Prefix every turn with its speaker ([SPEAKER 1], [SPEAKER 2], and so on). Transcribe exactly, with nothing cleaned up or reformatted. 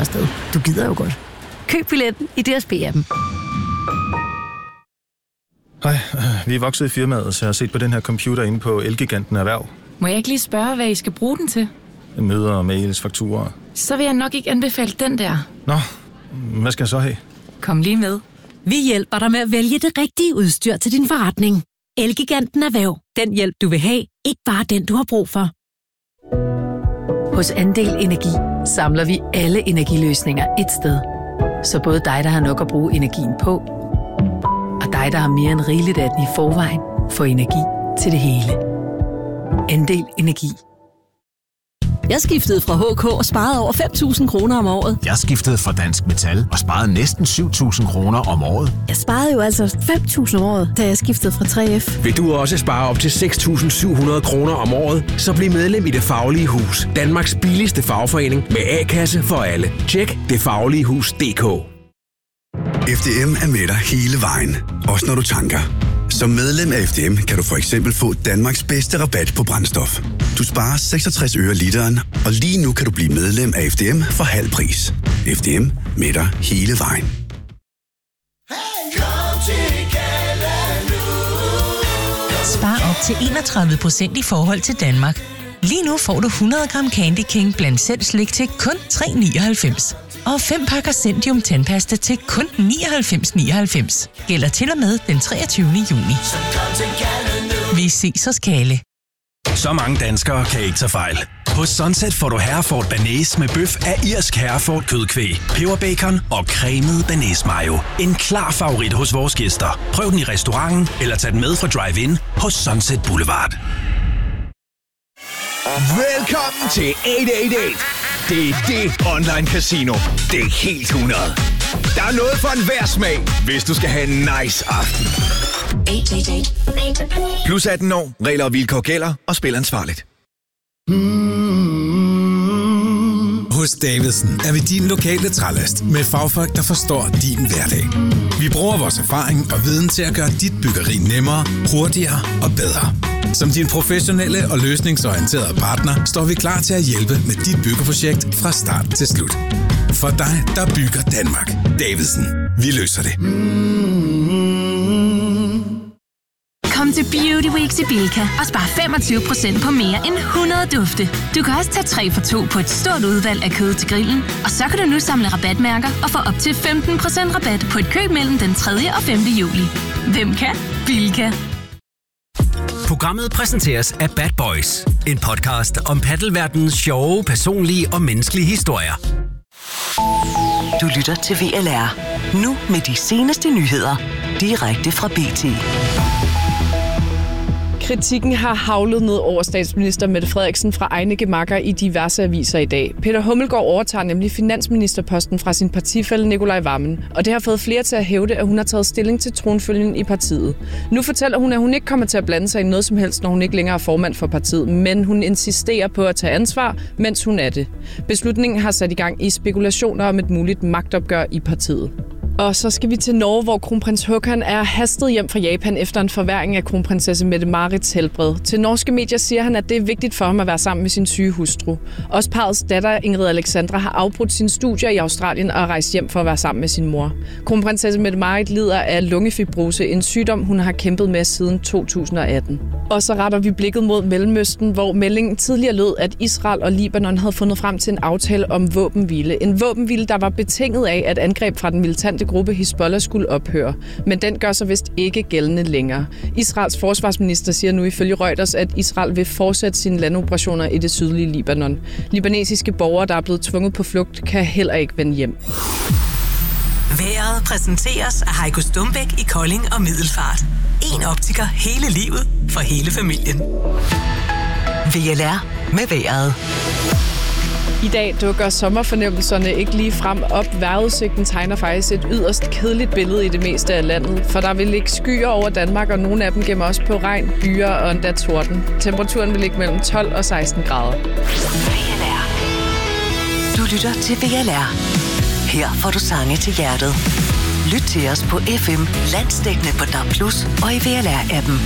[SPEAKER 1] afsted. Du gider jo godt. Køb billetten i D S B-appen.
[SPEAKER 2] Hej, vi er vokset i firmaet, så jeg har set på den her computer inde på Elgiganten Erhverv.
[SPEAKER 3] Må jeg ikke lige spørge, hvad I skal bruge den til?
[SPEAKER 2] Møder, mails, fakturer.
[SPEAKER 3] Så vil jeg nok ikke anbefale den der.
[SPEAKER 2] Nå, hvad skal jeg så have?
[SPEAKER 3] Kom lige med.
[SPEAKER 1] Vi hjælper dig med at vælge det rigtige udstyr til din forretning. Elgiganten Erhverv. Den hjælp, du vil have. Ikke bare den, du har brug for. Hos Andel Energi samler vi alle energiløsninger et sted. Så både dig, der har nok at bruge energien på, og dig, der har mere end rigeligt af den i forvejen, får energi til det hele. Andel Energi.
[SPEAKER 4] Jeg skiftede fra H K og sparede over fem tusind kroner om året.
[SPEAKER 5] Jeg skiftede fra Dansk Metal og sparede næsten syv tusind kroner om året.
[SPEAKER 4] Jeg sparede jo altså fem tusind om året, da jeg skiftede fra tre F.
[SPEAKER 6] Vil du også spare op til seks tusind syv hundrede kroner om året, så bliv medlem i Det Faglige Hus. Danmarks billigste fagforening med A-kasse for alle. Tjek det faglige hus punktum d k.
[SPEAKER 7] F D M er med dig hele vejen, også når du tanker. Som medlem af F D M kan du for eksempel få Danmarks bedste rabat på brændstof. Du sparer seksogtres øre literen, og lige nu kan du blive medlem af F D M for halv pris. F D M med dig hele vejen.
[SPEAKER 8] Spar op til enogtredive procent i forhold til Danmark. Lige nu får du hundrede gram Candy King blandt selv slik til kun tre nioghalvfems. Og fem pakker Zendium tandpasta til kun nioghalvfems nioghalvfems. Gælder til og med den treogtyvende juni. Vi ses hos Kale.
[SPEAKER 9] Så mange danskere kan ikke tage fejl. Hos Sunset får du Hereford Bearnaise med bøf af irsk Hereford kødkvæg, peberbacon og cremet bearnaise mayo. En klar favorit hos vores gæster. Prøv den i restauranten eller tag den med fra drive-in hos Sunset Boulevard.
[SPEAKER 10] Velkommen til otte otte otte. Det er det online casino. Det er helt hundrede. Der er noget for enhver smag, hvis du skal have en nice aften. Plus atten år, regler og vilkår gælder, og spil ansvarligt.
[SPEAKER 11] Hos Davidsen er vi din lokale trælast med fagfolk, der forstår din hverdag. Vi bruger vores erfaring og viden til at gøre dit byggeri nemmere, hurtigere og bedre. Som din professionelle og løsningsorienterede partner står vi klar til at hjælpe med dit byggeprojekt fra start til slut. For dig, der bygger Danmark. Davidsen. Vi løser det.
[SPEAKER 12] Kom til Beauty Weeks i Bilka og spar femogtyve procent på mere end hundrede dufte. Du kan også tage tre for to på et stort udvalg af kød til grillen, og så kan du nu samle rabatmærker og få op til femten procent rabat på et køb mellem den tredje og femte juli. Hvem kan? Bilka.
[SPEAKER 13] Programmet præsenteres af Bad Boys, en podcast om paddelverdenens sjove, personlige og menneskelige historier.
[SPEAKER 14] Du lytter til V L R. Nu med de seneste nyheder. Direkte fra B T.
[SPEAKER 15] Kritikken har haglet ned over statsminister Mette Frederiksen fra egne gemakker i diverse aviser i dag. Peter Hummelgaard overtager nemlig finansministerposten fra sin partifælle Nicolai Wammen, og det har fået flere til at hævde, at hun har taget stilling til tronfølgen i partiet. Nu fortæller hun, at hun ikke kommer til at blande sig i noget som helst, når hun ikke længere er formand for partiet, men hun insisterer på at tage ansvar, mens hun er det. Beslutningen har sat i gang i spekulationer om et muligt magtopgør i partiet. Og så skal vi til Norge, hvor kronprins Håkon er hastet hjem fra Japan efter en forværring af kronprinsesse Mette-Marits helbred. Til norske medier siger han, at det er vigtigt for ham at være sammen med sin syge hustru. Også parrets datter Ingrid Alexandra har afbrudt sine studier i Australien og rejst hjem for at være sammen med sin mor. Kronprinsesse Mette-Marit lider af lungefibrose, en sygdom, hun har kæmpet med siden to tusind og atten. Og så retter vi blikket mod Mellemøsten, hvor meldingen tidligere lød, at Israel og Libanon havde fundet frem til en aftale om våbenhvile. En våbenhvile, der var betinget af, at angreb fra den militante gruppe Hizbollah skulle ophøre. Men den gør sig vist ikke gældende længere. Israels forsvarsminister siger nu ifølge Reuters, at Israel vil fortsætte sine landoperationer i det sydlige Libanon. Libanesiske borgere, der er blevet tvunget på flugt, kan heller ikke vende hjem.
[SPEAKER 8] Været præsenteres af Heiko Stumbæk i Kolding og Middelfart. En optiker hele livet for hele familien.
[SPEAKER 14] V L R med vejret.
[SPEAKER 15] I dag dukker sommerfornemmelserne ikke lige frem op. Vejrudsigten tegner faktisk et yderst kedeligt billede i det meste af landet, for der vil ligge skyer over Danmark, og nogle af dem gemmer også på regn, byer og endda torden. Temperaturen vil ligge mellem tolv og seksten grader.
[SPEAKER 14] V L R. Du lytter til V L R. Her får du sange til hjertet. Lyt til os på F M, landsdækkende på D A B plus, og i V L R-appen.